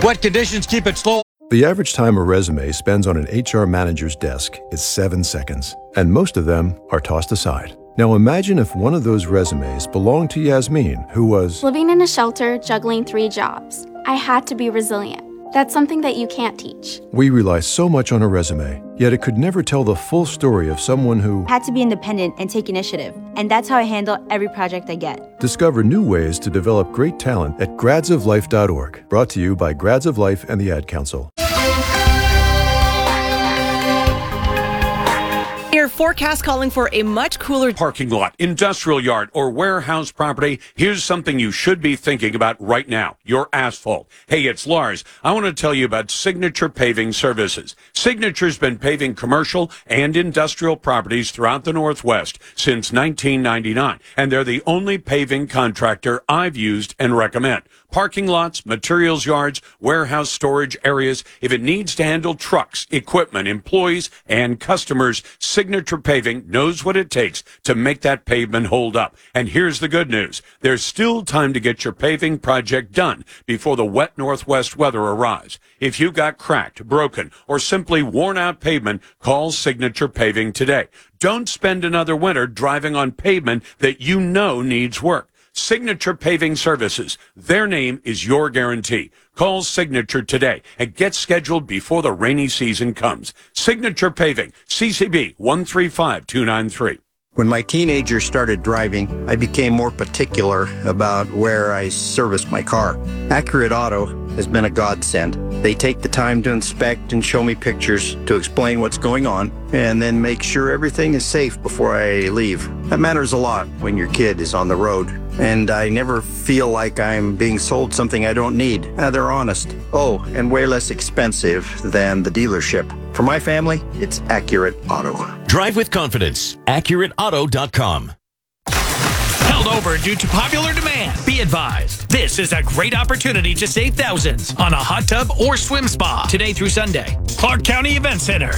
Wet conditions keep it slow. The average time a resume spends on an HR manager's desk is 7 seconds, and most of them are tossed aside. Now imagine if one of those resumes belonged to Yasmin, who was living in a shelter, juggling 3 jobs. I had to be resilient. That's something that you can't teach. We rely so much on a resume, yet it could never tell the full story of someone who had to be independent and take initiative. And that's how I handle every project I get. Discover new ways to develop great talent at gradsoflife.org. Brought to you by Grads of Life and the Ad Council. Your forecast calling for a much cooler parking lot, industrial yard, or warehouse property. Here's something you should be thinking about right now. Your asphalt. Hey, it's Lars. I want to tell you about Signature Paving Services. Signature's been paving commercial and industrial properties throughout the Northwest since 1999, and they're the only paving contractor I've used and recommend. Parking lots, materials yards, warehouse storage areas. If it needs to handle trucks, equipment, employees, and customers, Signature Paving knows what it takes to make that pavement hold up. And here's the good news. There's still time to get your paving project done before the wet Northwest weather arrives. If you got cracked, broken, or simply worn out pavement, call Signature Paving today. Don't spend another winter driving on pavement that you know needs work. Signature Paving Services. Their name is your guarantee. Call Signature today and get scheduled before the rainy season comes. Signature Paving, CCB 135293. When my teenager started driving, I became more particular about where I serviced my car. Accurate Auto has been a godsend. They take the time to inspect and show me pictures to explain what's going on and then make sure everything is safe before I leave. That matters a lot when your kid is on the road. And I never feel like I'm being sold something I don't need. They're honest. Oh, and way less expensive than the dealership. For my family, it's Accurate Auto. Drive with confidence. AccurateAuto.com. Held over due to popular demand. Be advised, this is a great opportunity to save thousands on a hot tub or swim spa today through Sunday. Clark County Event Center.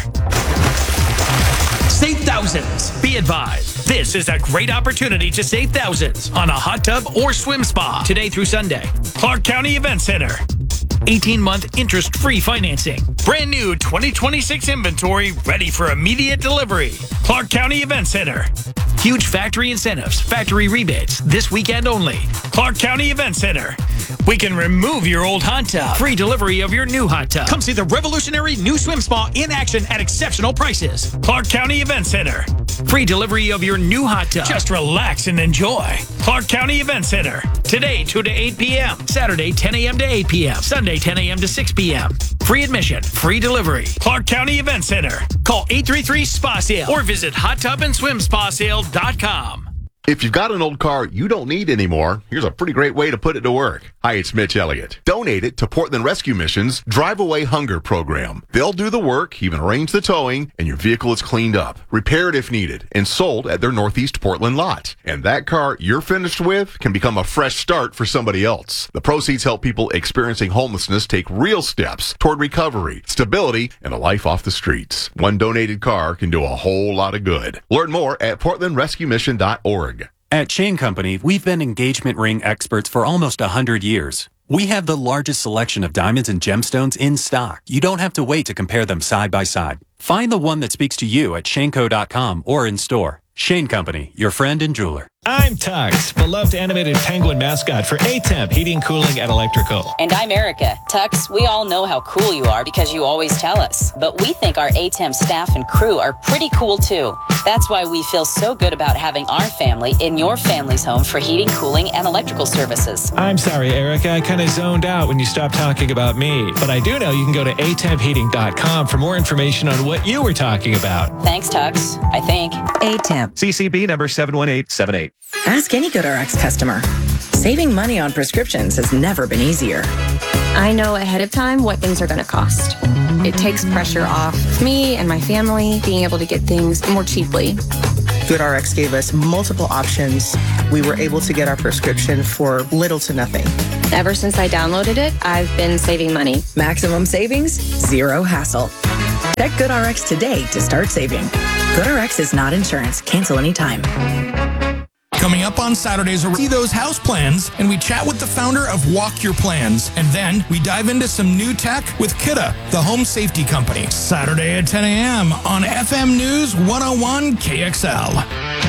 Save thousands. Be advised, this is a great opportunity to save thousands on a hot tub or swim spa today through Sunday. Clark County Event Center. 18-month interest-free financing. Brand new 2026 inventory ready for immediate delivery. Clark County Event Center. Huge factory incentives, factory rebates, this weekend only. Clark County Event Center. We can remove your old hot tub. Free delivery of your new hot tub. Come see the revolutionary new swim spa in action at exceptional prices. Clark County Event Center. Free delivery of your new hot tub. Just relax and enjoy. Clark County Event Center. Today, 2 to 8 p.m. Saturday, 10 a.m. to 8 p.m. Sunday, 10 a.m. to 6 p.m. Free admission, free delivery. Clark County Event Center. Call 833-SPA-SALE or visit hottubandSwimSpaSale.com. If you've got an old car you don't need anymore, here's a pretty great way to put it to work. Hi, it's Mitch Elliott. Donate it to Portland Rescue Mission's Drive Away Hunger program. They'll do the work, even arrange the towing, and your vehicle is cleaned up, repaired if needed, and sold at their Northeast Portland lot. And that car you're finished with can become a fresh start for somebody else. The proceeds help people experiencing homelessness take real steps toward recovery, stability, and a life off the streets. One donated car can do a whole lot of good. Learn more at portlandrescuemission.org. At Chain Company, we've been engagement ring experts for almost 100 years. We have the largest selection of diamonds and gemstones in stock. You don't have to wait to compare them side by side. Find the one that speaks to you at shaneco.com or in store. Shane Company, your friend and jeweler. I'm Tux, beloved animated penguin mascot for A-Temp Heating, Cooling, and Electrical. And I'm Erica. Tux, we all know how cool you are because you always tell us. But we think our A-Temp staff and crew are pretty cool too. That's why we feel so good about having our family in your family's home for heating, cooling, and electrical services. I'm sorry, Erica. I kind of zoned out when you stopped talking about me. But I do know you can go to atempheating.com for more information on what you were talking about. Thanks, Tux. I think. A-Temp. CCB number 71878. Ask any GoodRx customer. Saving money on prescriptions has never been easier. I know ahead of time what things are going to cost. It takes pressure off me and my family being able to get things more cheaply. GoodRx gave us multiple options. We were able to get our prescription for little to nothing. Ever since I downloaded it, I've been saving money. Maximum savings, zero hassle. Check GoodRx today to start saving. GoodRx is not insurance. Cancel anytime. Coming up on Saturdays, we see those house plans, and we chat with the founder of Walk Your Plans. And then we dive into some new tech with Kidde, the home safety company. Saturday at 10 a.m. on FM News 101 KXL.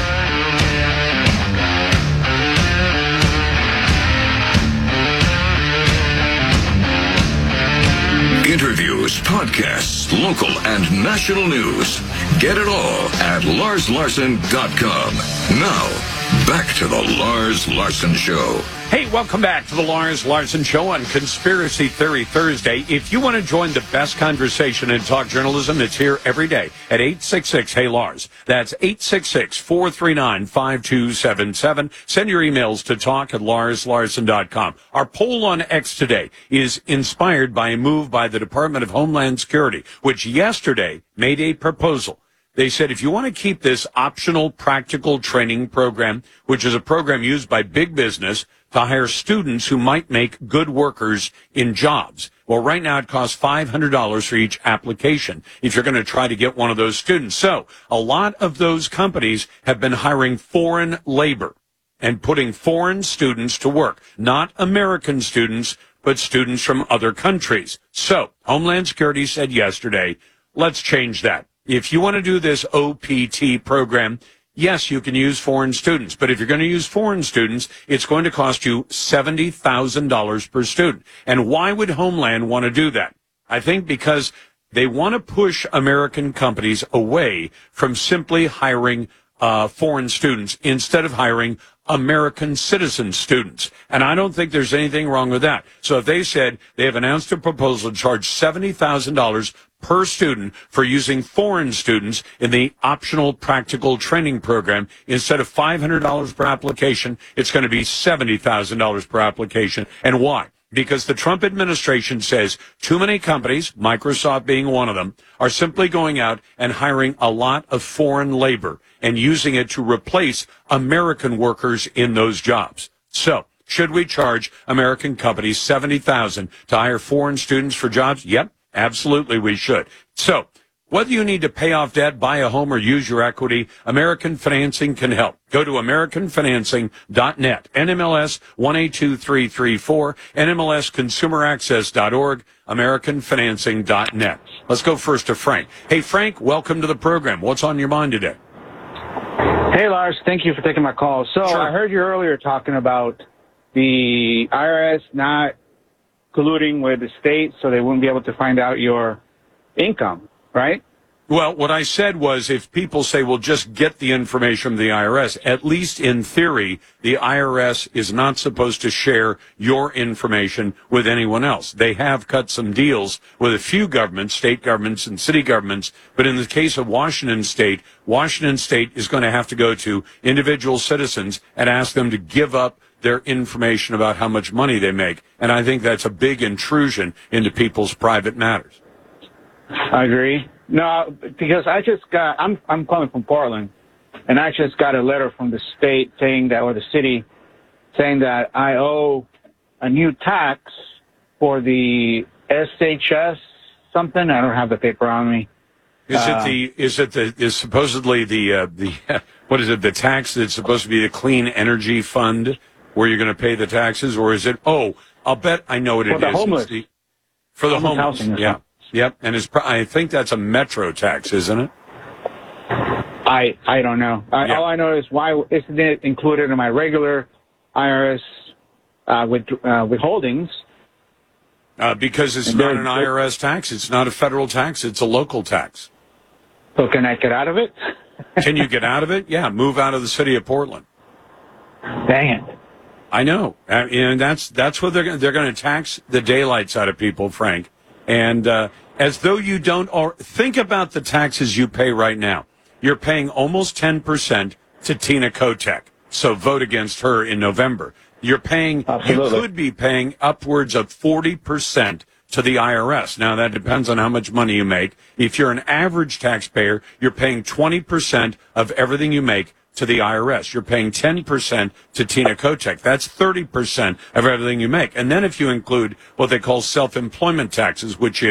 Interviews, podcasts, local and national news. Get it all at LarsLarson.com. Now, back to the Lars Larson Show. Hey, welcome back to the Lars Larson Show on Conspiracy Theory Thursday. If you want to join the best conversation in talk journalism, it's here every day at 866-HEY-LARS. That's 866-439-5277. Send your emails to talk@LarsLarson.com. Our poll on X today is inspired by a move by the Department of Homeland Security, which yesterday made a proposal. They said if you want to keep this optional practical training program, which is a program used by big business to hire students who might make good workers in jobs. Well, right now it costs $500 for each application if you're going to try to get one of those students. So a lot of those companies have been hiring foreign labor and putting foreign students to work, not American students, but students from other countries. So Homeland Security said yesterday, let's change that. If you want to do this OPT program, yes, you can use foreign students, but if you're going to use foreign students, it's going to cost you $70,000 per student. And why would Homeland want to do that? I think because they want to push American companies away from simply hiring foreign students instead of hiring American citizen students. And I don't think there's anything wrong with that. So if they said they have announced a proposal to charge $70,000 per student for using foreign students in the optional practical training program, instead of $500 per application, it's going to be $70,000 per application. And why? Because the Trump administration says too many companies, Microsoft being one of them, are simply going out and hiring a lot of foreign labor and using it to replace American workers in those jobs. So, should we charge American companies $70,000 to hire foreign students for jobs? Yep, absolutely we should. So, whether you need to pay off debt, buy a home, or use your equity, American Financing can help. Go to AmericanFinancing.net, NMLS 182334, NMLSConsumerAccess.org, AmericanFinancing.net. Let's go first to Frank. Hey, Frank, welcome to the program. What's on your mind today? Hey, Lars. Thank you for taking my call. So Sure. I heard you earlier talking about the IRS not colluding with the state so they wouldn't be able to find out your income, right? Well, what I said was if people say, well, just get the information from the IRS, at least in theory, the IRS is not supposed to share your information with anyone else. They have cut some deals with a few governments, state governments and city governments, but in the case of Washington State is going to have to go to individual citizens and ask them to give up their information about how much money they make. And I think that's a big intrusion into people's private matters. I agree. No, because I just got, I'm calling from Portland, and I just got a letter from the state saying that, or the city, saying that I owe a new tax for the SHS something. I don't have the paper on me. Is supposedly the what is it, the tax that's supposed to be the Clean Energy Fund where you're going to pay the taxes, or is it, I'll bet I know what it is. For the homeless. For the homeless, housing, yeah. Yep, and I think that's a metro tax, isn't it? I don't know. All I know is why isn't it included in my regular IRS withholdings? Because it's not an IRS tax. It's not a federal tax. It's a local tax. So can I get out of it? Can you get out of it? Yeah, move out of the city of Portland. Dang it. I know, and that's what they're going to tax the daylights out of people, Frank. And as though you don't, or think about the taxes you pay right now. You're paying almost 10% to Tina Kotek. So vote against her in November. You're paying, Absolutely. You could be paying upwards of 40% to the IRS. Now, that depends on how much money you make. If you're an average taxpayer, you're paying 20% of everything you make to the IRS. You're paying 10% to Tina Kotek. That's 30% of everything you make. And then if you include what they call self-employment taxes, which is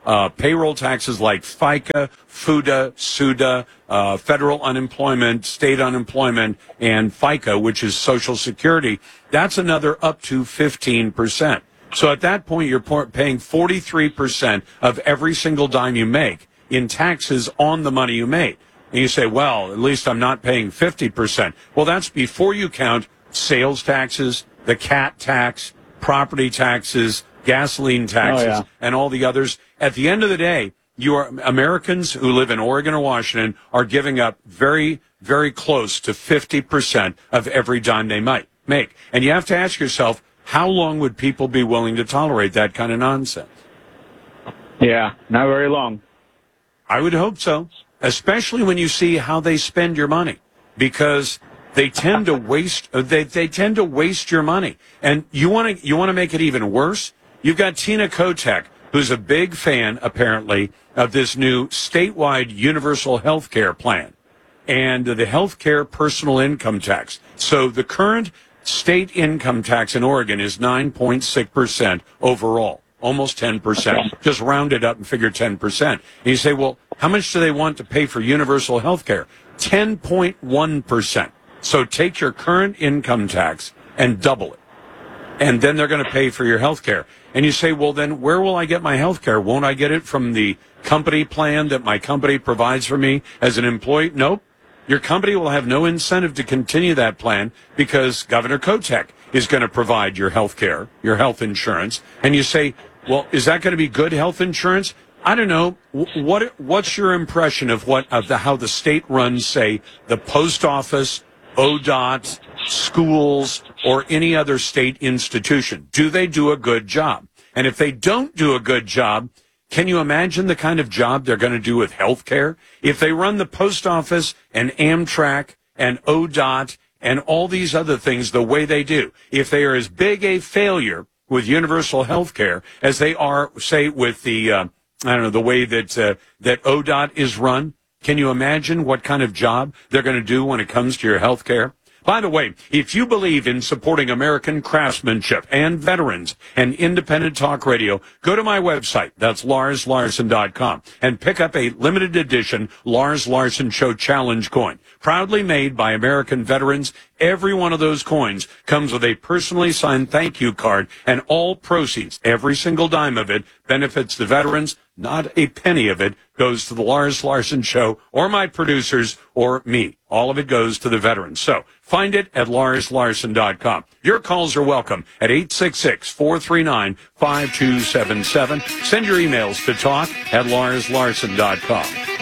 payroll taxes like FICA, FUTA, SUDA, federal unemployment, state unemployment, and FICA, which is Social Security, that's another up to 15%. So at that point, you're paying 43% of every single dime you make in taxes on the money you made. And you say, well, at least I'm not paying 50%. Well, that's before you count sales taxes, the CAT tax, property taxes, gasoline taxes, and all the others. At the end of the day, Americans who live in Oregon or Washington are giving up very, very close to 50% of every dime they might make. And you have to ask yourself, how long would people be willing to tolerate that kind of nonsense? Yeah, not very long. I would hope so, especially when you see how they spend your money, because they tend to waste. They tend to waste your money, and you want to make it even worse. You've got Tina Kotek, who's a big fan, apparently, of this new statewide universal health care plan and the health care personal income tax. So the current state income tax in Oregon is 9.6% overall, almost 10%. Just round it up and figure 10%. And you say, well, how much do they want to pay for universal health care? 10.1%. So take your current income tax and double it. And then they're going to pay for your health care. And you say, well, then where will I get my health care? Won't I get it from the company plan that my company provides for me as an employee? Nope. Your company will have no incentive to continue that plan because Governor Kotek is going to provide your health care, your health insurance. And you say, well, is that going to be good health insurance? I don't know. What's your impression of how the state runs, say, the post office, ODOT, schools, or any other state institution? Do they do a good job? And if they don't do a good job, can you imagine the kind of job they're going to do with health care? If they run the post office and Amtrak and ODOT and all these other things the way they do, if they are as big a failure with universal health care as they are, say, with the, the way that ODOT is run, can you imagine what kind of job they're going to do when it comes to your health care? By the way, if you believe in supporting American craftsmanship and veterans and independent talk radio, go to my website, that's LarsLarson.com, and pick up a limited edition Lars Larson Show Challenge coin. Proudly made by American veterans, every one of those coins comes with a personally signed thank you card, and all proceeds, every single dime of it, benefits the veterans. Not a penny of it goes to the Lars Larson Show or my producers or me. All of it goes to the veterans. So find it at LarsLarson.com. Your calls are welcome at 866-439-5277. Send your emails to talk@LarsLarson.com.